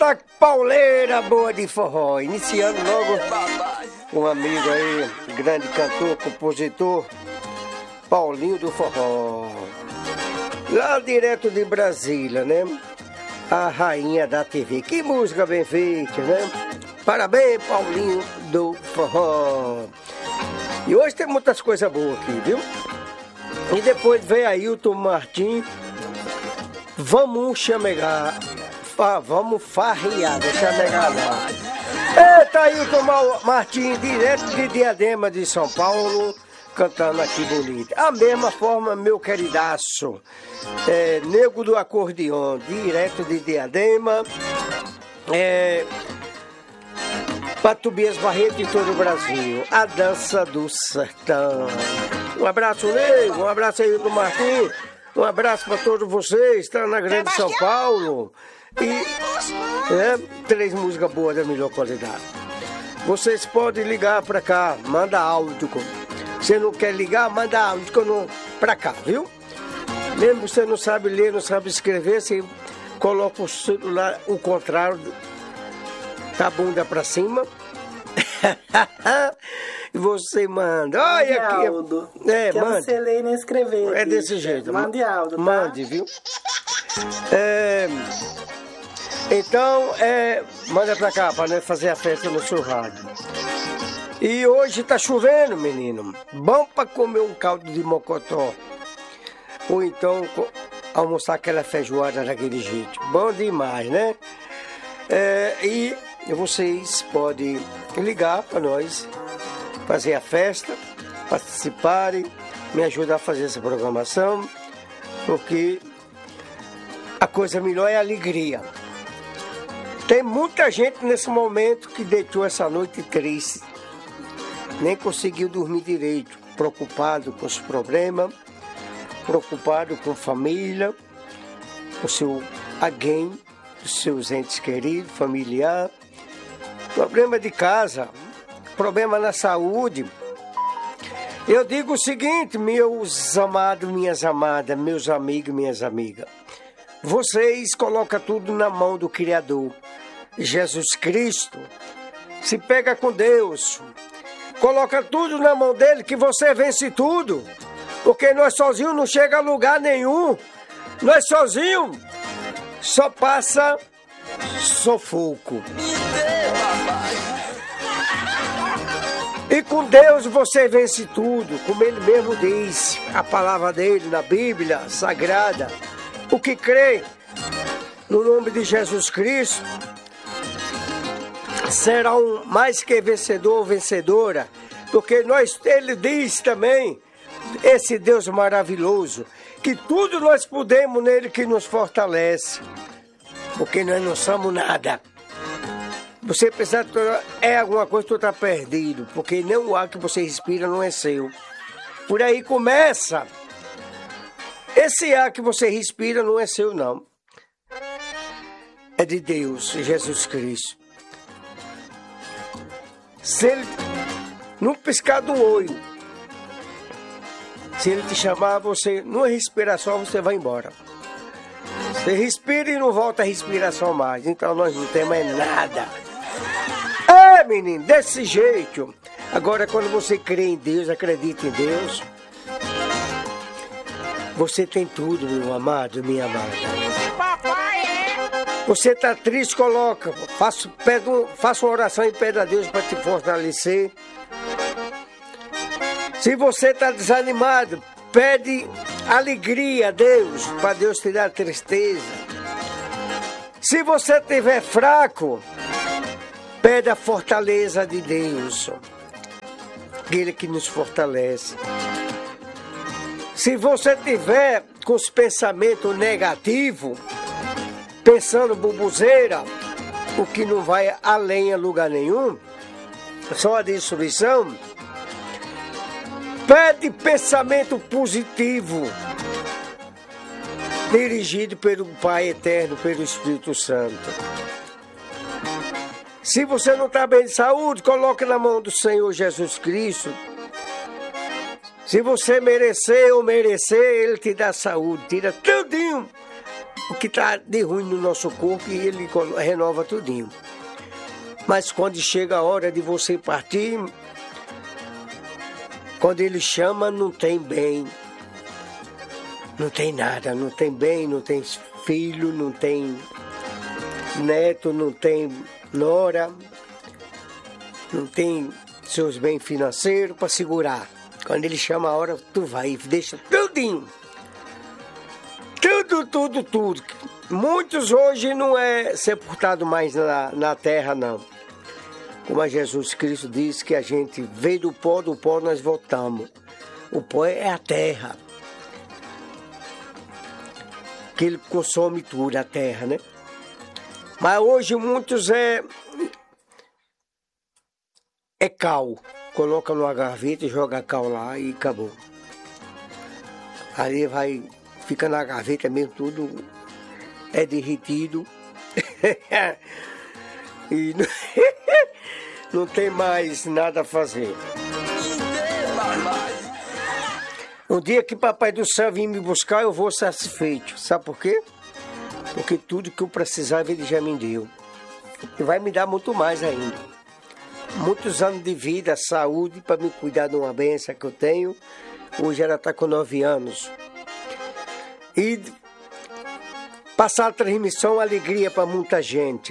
Essa pauleira boa de forró, iniciando logo um amigo aí, grande cantor, compositor, Paulinho do Forró. Lá direto de Brasília, né? A rainha da TV. Que música bem feita, né? Parabéns, Paulinho do Forró. E hoje tem muitas coisas boas aqui, viu? E depois vem Ailton Martins. Vamos chamegar. Vamos farrear, deixa negar lá. Eita, Ailton Martins, direto de Diadema de São Paulo, cantando aqui bonito. A mesma forma, meu queridaço, Nego do Acordeon, direto de Diadema, para Tobias Barreto e todo o Brasil, a dança do sertão. Um abraço, Nego, um abraço aí do Martins, um abraço para todos vocês, estão na Grande São Paulo. E 3 músicas boas da melhor qualidade. Vocês podem ligar para cá, manda áudio. Você não quer ligar, manda áudio para cá, viu? Mesmo você não sabe ler, não sabe escrever, você coloca o celular, o contrário, da bunda para cima. E você manda. Olha aqui. Aldo, que mande. Você ler e nem escrever. É desse jeito. Mande áudio, tá? Mande, viu? Então, manda pra cá, pra nós fazer a festa no seu rádio. E hoje tá chovendo, menino. Bom pra comer um caldo de mocotó. Ou então, almoçar aquela feijoada daquele jeito. Bom demais, né? E vocês podem ligar pra nós, fazer a festa, participarem, me ajudar a fazer essa programação, porque a coisa melhor é a alegria. Tem muita gente nesse momento que deitou essa noite triste, nem conseguiu dormir direito, preocupado com os problemas, preocupado com família, com seu alguém, os seus entes queridos, familiar, problema de casa, problema na saúde. Eu digo o seguinte, meus amados, minhas amadas, meus amigos, minhas amigas, vocês colocam tudo na mão do Criador, Jesus Cristo. Se pega com Deus, coloca tudo na mão dele, que você vence tudo, porque nós sozinhos não chega a lugar nenhum, nós sozinhos só passa sufoco. E com Deus você vence tudo, como Ele mesmo diz, a palavra dele na Bíblia Sagrada. O que crê no nome de Jesus Cristo será um mais que vencedor ou vencedora, porque Ele diz também, esse Deus maravilhoso, que tudo nós podemos nele que nos fortalece, porque nós não somos nada. Você pensar que é alguma coisa que tu está perdido, porque nem o ar que você respira não é seu. Por aí começa. Esse ar que você respira não é seu, não. É de Deus, Jesus Cristo. Se Ele, num piscar do olho, se Ele te chamar, você, numa respiração, você vai embora. Você respira e não volta a respiração mais. Então nós não temos mais nada. Menino, desse jeito. Agora, quando você crê em Deus, acredita em Deus, você tem tudo, meu amado, minha amada. Você está triste, coloca, faça uma oração e pede a Deus para te fortalecer. Se você está desanimado, pede alegria a Deus, para Deus te dar tristeza. Se você estiver fraco, pede a fortaleza de Deus, Ele que nos fortalece. Se você tiver com os pensamentos negativos, pensando bubuzeira, o que não vai além a lugar nenhum, só a destruição, pede pensamento positivo, dirigido pelo Pai Eterno, pelo Espírito Santo. Se você não está bem de saúde, coloque na mão do Senhor Jesus Cristo. Se você merecer ou merecer, Ele te dá saúde, tira tudinho o que está de ruim no nosso corpo e ele renova tudinho. Mas quando chega a hora de você partir, quando ele chama, não tem bem, não tem nada, não tem bem, não tem filho, não tem neto, não tem nora, não tem seus bens financeiros para segurar. Quando ele chama a hora, tu vai e deixa tudinho. Tudo. Muitos hoje não é sepultado mais na terra, não. Como a Jesus Cristo diz que a gente veio do pó nós voltamos. O pó é a terra. Que ele consome tudo, a terra, né? Mas hoje muitos é cal. Coloca numa gaveta e joga cal lá e acabou. Ali fica na gaveta mesmo, tudo é derretido. E não tem mais nada a fazer. Um dia que Papai do Céu vir me buscar, eu vou satisfeito. Sabe por quê? Porque tudo que eu precisava ele já me deu. E vai me dar muito mais ainda. Muitos anos de vida, saúde, para me cuidar de uma bênção que eu tenho. Hoje ela está com 9 anos. E passar a transmissão, alegria para muita gente.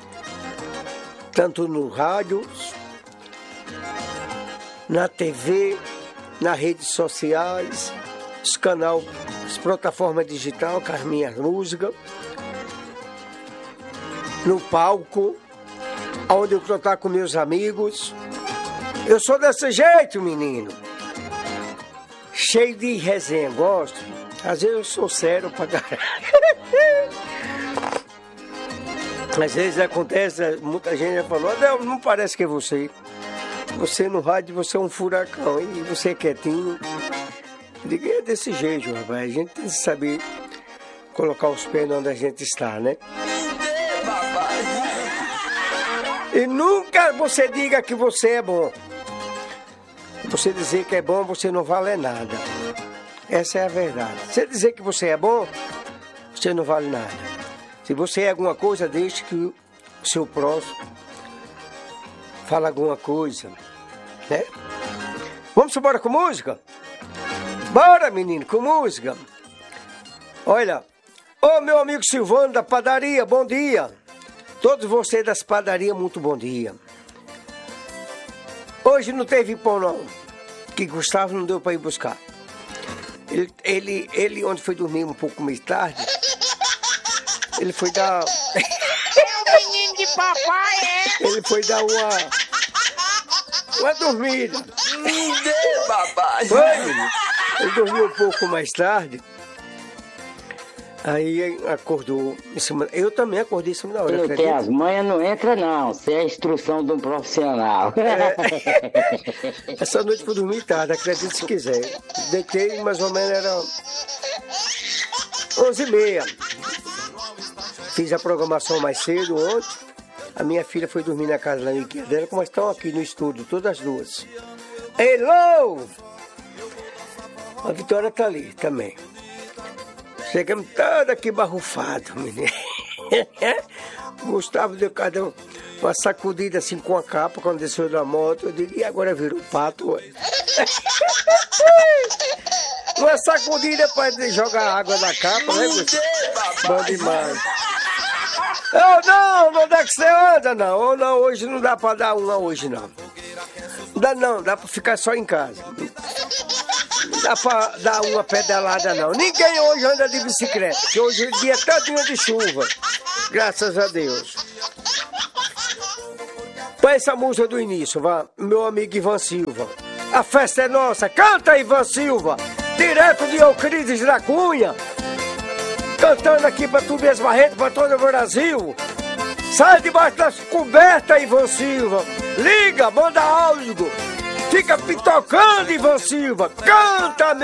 Tanto no rádio, na TV, nas redes sociais, os canais, as plataformas digitais com as minhas músicas, no palco, onde eu estou com meus amigos. Eu sou desse jeito, menino. Cheio de resenha, gosto. Às vezes eu sou sério pra caralho. Às vezes acontece, muita gente já falou, não parece que é você. Você no rádio, você é um furacão, e você é quietinho. Eu digo, é desse jeito, rapaz. A gente tem que saber colocar os pés onde a gente está, né? E nunca você diga que você é bom. Você dizer que é bom, você não vale nada. Essa é a verdade. Você dizer que você é bom, você não vale nada. Se você é alguma coisa, deixe que o seu próximo fale alguma coisa, né? Vamos embora com música? Bora, menino, com música. Olha, ô meu amigo Silvano da padaria, bom dia. Todos vocês das padarias, muito bom dia. Hoje não teve pão não, que Gustavo não deu para ir buscar. Ele onde foi dormir um pouco mais tarde, ele foi dar... É o menino de papai, é? Ele foi dar uma dormida. Me dê, papai. Foi, menino. Ele dormiu um pouco mais tarde. Aí acordou em cima. Eu também acordei em cima da hora. Eu tenho as manhas, não entra não. Isso é a instrução de um profissional. Essa noite fui dormir tarde, acredite se quiser. Deitei mais ou menos, era 11h30. Fiz a programação mais cedo ontem. A minha filha foi dormir na casa da amiguinha dela, como estão aqui no estúdio, todas as duas. Hello! A Vitória tá ali também. Chegamos todos aqui barrufados, menino. Gustavo deu cada uma sacudida assim com a capa quando desceu da moto. Eu digo, e agora virou pato? Uma sacudida para jogar água na capa, né, Gustavo? Bom demais. Onde é que você anda, não? Ou não, hoje não dá para dar uma hoje, não. Não, dá para ficar só em casa. Não dá pra dar uma pedalada, não. Ninguém hoje anda de bicicleta, que hoje o dia é todinho de chuva. Graças a Deus. Põe essa música do início, vá. Meu amigo Ivan Silva. A festa é nossa. Canta, Ivan Silva. Direto de Euclides da Cunha. Cantando aqui pra Tobias Barreto, pra todo o Brasil. Sai debaixo das cobertas, Ivan Silva. Liga, manda áudio. Fica pitocando, Ivan Silva. Canta, meu.